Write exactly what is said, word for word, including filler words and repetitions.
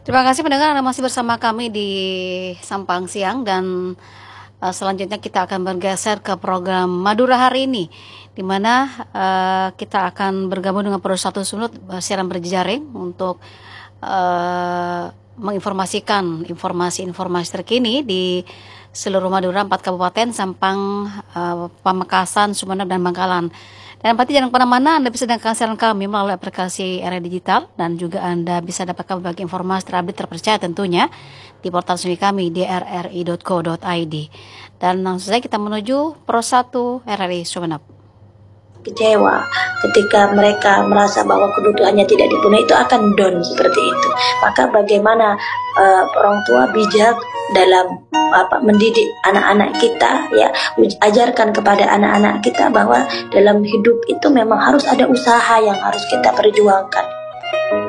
Terima kasih pendengar Anda masih bersama kami di Sampang Siang dan uh, selanjutnya kita akan bergeser ke program Madura hari ini, di mana uh, kita akan bergabung dengan Pro satu Sulut uh, siaran berjejaring untuk uh, menginformasikan informasi-informasi terkini di seluruh Madura, empat kabupaten, Sampang, uh, Pamekasan, Sumeneb, dan Bangkalan. Dan pasti jangan kemana-mana, Anda bisa dengarkan siaran kami melalui aplikasi R R Digital, dan juga Anda bisa dapatkan berbagai informasi terupdate terpercaya tentunya di portal resmi kami di r r i dot co dot i d. Dan langsung saja kita menuju Pro satu R R I Sumeneb. Kecewa ketika mereka merasa bahwa kebutuhannya tidak dipenuhi, itu akan down seperti itu. Maka bagaimana uh, orang tua bijak dalam apa mendidik anak-anak kita, ya, ajarkan kepada anak-anak kita bahwa dalam hidup itu memang harus ada usaha yang harus kita perjuangkan.